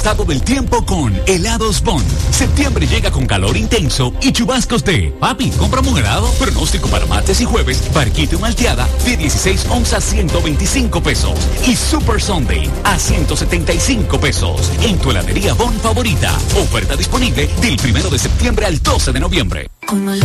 estado del tiempo con Helados Bond. Septiembre llega con calor intenso y chubascos de papi, cómprame un helado. Pronóstico para martes y jueves, barquita y malteada de 16 onzas 125 pesos. Y Super Sunday a 175 pesos. En tu heladería Bond favorita. Oferta disponible del 1 de septiembre al 12 de noviembre. Con